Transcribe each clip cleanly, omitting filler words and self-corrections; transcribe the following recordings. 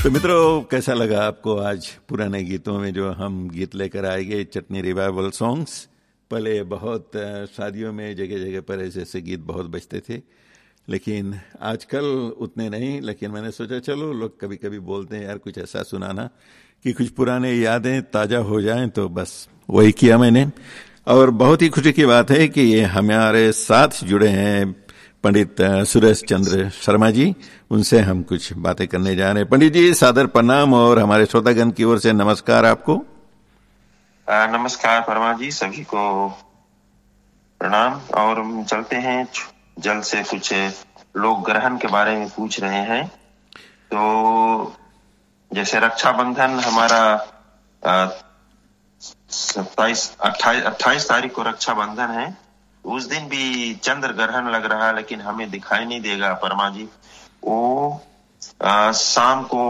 तो मित्रों, कैसा लगा आपको आज पुराने गीतों में जो हम गीत लेकर आएंगे, चटनी रिवाइवल सॉन्ग्स। पहले बहुत शादियों में जगह जगह पर ऐसे गीत बहुत बजते थे, लेकिन आजकल उतने नहीं। लेकिन मैंने सोचा चलो, लोग कभी कभी बोलते हैं यार कुछ ऐसा सुनाना कि कुछ पुराने यादें ताज़ा हो जाएं, तो बस वही किया मैंने। और बहुत ही खुशी की बात है कि ये हमारे साथ जुड़े हैं पंडित सुरेश चंद्र शर्मा जी। उनसे हम कुछ बातें करने जा रहे हैं। पंडित जी, सादर प्रणाम और हमारे श्रोतागण की ओर से नमस्कार आपको। नमस्कार परमा जी, सभी को प्रणाम। और चलते हैं जल्द से। कुछ लोग ग्रहण के बारे में पूछ रहे हैं। तो जैसे रक्षाबंधन हमारा 28 तारीख को रक्षाबंधन है। उस दिन भी चंद्र ग्रहण लग रहा है, लेकिन हमें दिखाई नहीं देगा परमा जी। वो शाम को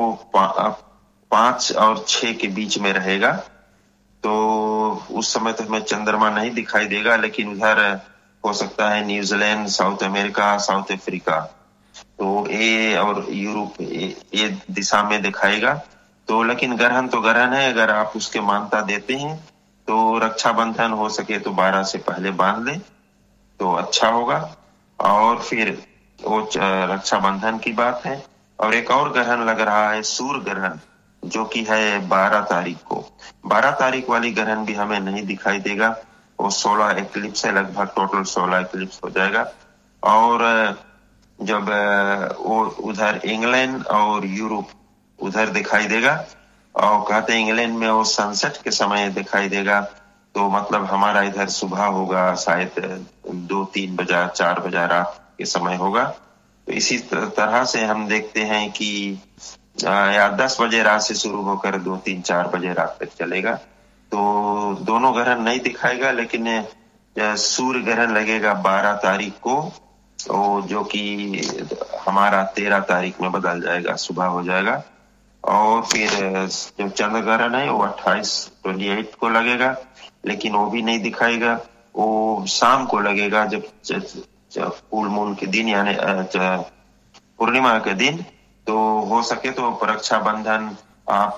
5 और 6 के बीच में रहेगा। तो उस समय तो हमें चंद्रमा नहीं दिखाई देगा, लेकिन उधर हो सकता है New Zealand, south America, south Africa, तो ये और यूरोप, ये दिशा में दिखाएगा। तो लेकिन ग्रहण तो ग्रहण है। अगर आप उसके मान्यता देते हैं तो रक्षाबंधन हो सके तो 12 से पहले बांध लें तो अच्छा होगा। और फिर वो रक्षाबंधन की बात है। और एक और ग्रहण लग रहा है, सूर्य ग्रहण, जो कि है 12 तारीख को। 12 तारीख वाली ग्रहण भी हमें नहीं दिखाई देगा। वो 16 एक्लिप्स है, लगभग टोटल 16 एक्लिप्स हो जाएगा। और जब वो उधर इंग्लैंड और यूरोप उधर दिखाई देगा, और कहते हैं इंग्लैंड में वो सनसेट के समय दिखाई देगा, तो मतलब हमारा इधर सुबह होगा, शायद 2-3 बजे 4 बजे रात के समय होगा। तो इसी तरह से हम देखते हैं कि या 10 बजे रात से शुरू होकर 2-3-4 बजे रात तक चलेगा। तो दोनों ग्रहण नहीं दिखाएगा, लेकिन सूर्य ग्रहण लगेगा 12 तारीख को, जो कि हमारा 13 तारीख में बदल जाएगा, सुबह हो जाएगा। और फिर जो चंद्र ग्रहण है वो 28 को लगेगा, लेकिन वो भी नहीं दिखाएगा। वो शाम को लगेगा, जब फुल मून के दिन, यानी पूर्णिमा के दिन। तो हो सके तो रक्षाबंधन आप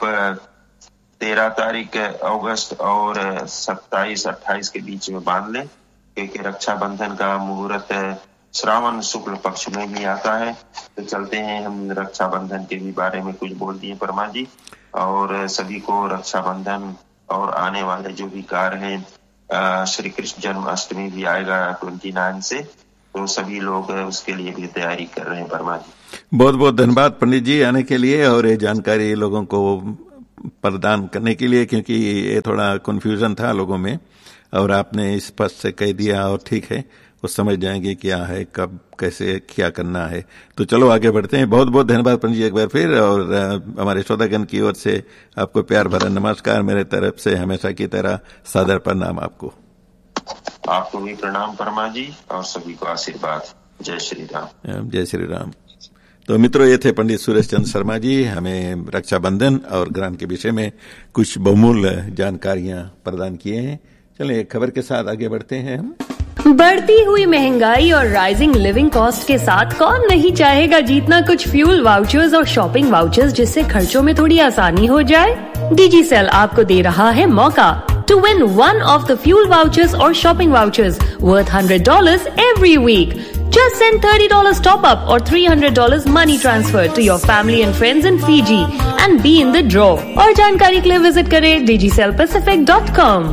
13 तारीख अगस्त और 27-28 के बीच में बांध लें, क्योंकि रक्षाबंधन का मुहूर्त श्रावण शुक्ल पक्ष में भी आता है। तो चलते हैं, हम रक्षाबंधन के भी बारे में कुछ बोल दिए परमा जी। और सभी को रक्षाबंधन और आने वाले जो भी कार्य हैं, श्री कृष्ण जन्माष्टमी भी आएगा 29 से, तो सभी लोग उसके लिए भी तैयारी कर रहे हैं परमा जी। बहुत बहुत धन्यवाद पंडित जी आने के लिए और ये जानकारी लोगों को प्रदान करने के लिए, क्योंकि ये थोड़ा कंफ्यूजन था लोगों में, और आपने स्पष्ट से कह दिया। और ठीक है, वो समझ जाएंगे क्या है, कब कैसे क्या करना है। तो चलो आगे बढ़ते हैं। बहुत बहुत धन्यवाद पंडित जी एक बार फिर, और हमारे श्रोतागण की ओर से आपको प्यार भरा नमस्कार। मेरे तरफ से हमेशा की तरह सादर प्रणाम आपको। आपको भी प्रणाम परमा जी, और सभी को आशीर्वाद। जय श्री राम। जय श्री राम। तो मित्रों, ये थे पंडित सुरेश चंद्र शर्मा जी, हमें रक्षाबंधन और ग्रहण के विषय में कुछ बहुमूल्य जानकारियां प्रदान किए हैं। चलिए खबर के साथ आगे बढ़ते हैं हम। बढ़ती हुई महंगाई और राइजिंग लिविंग कॉस्ट के साथ कौन नहीं चाहेगा जीतना कुछ फ्यूल वाउचर्स और शॉपिंग वाउचर्स, जिससे खर्चों में थोड़ी आसानी हो जाए। डिजीसेल आपको दे रहा है मौका to win one of the fuel vouchers or shopping vouchers worth $100 every week. Just send $30 top up or $300 money transfer to your family and friends in Fiji and be in the draw. और जानकारी के लिए visit करें digicelpacific.com.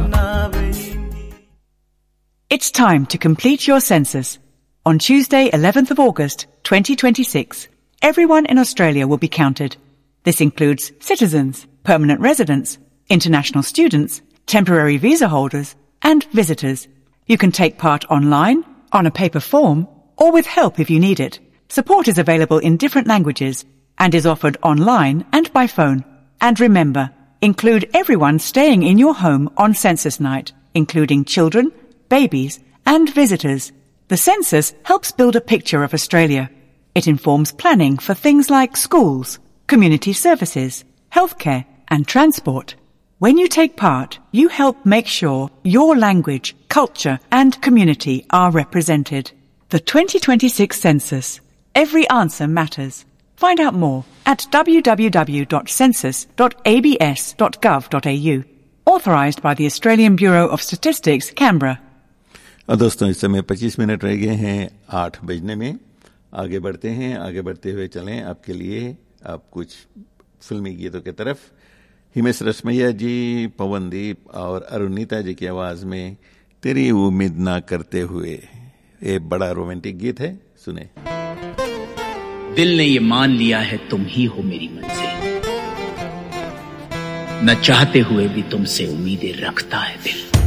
It's time to complete your census. On Tuesday, 11th of August, 2026, everyone in Australia will be counted. This includes citizens, permanent residents, international students, temporary visa holders, and visitors. You can take part online, on a paper form, or with help if you need it. Support is available in different languages and is offered online and by phone. And remember, include everyone staying in your home on census night, including children, babies, and visitors. The census helps build a picture of Australia. It informs planning for things like schools, community services, healthcare, and transport. When you take part, you help make sure your language, culture, and community are represented. The 2026 census. Every answer matters. Find out more at www.census.abs.gov.au. Authorised by the Australian Bureau of Statistics, Canberra. और दोस्तों, इस समय 25 minute रह गए हैं 8 बजने में। आगे बढ़ते हैं, आगे बढ़ते हुए चलें आपके लिए आप कुछ फिल्मी गीतों की तरफ। हिमेश रेशमिया जी, पवनदीप और अरुणिता जी की आवाज में तेरी उम्मीद ना करते हुए, ये बड़ा रोमांटिक गीत है, सुने। दिल ने ये मान लिया है तुम ही हो मेरी मंजिल, न चाहते हुए भी तुमसे उम्मीदें रखता है दिल।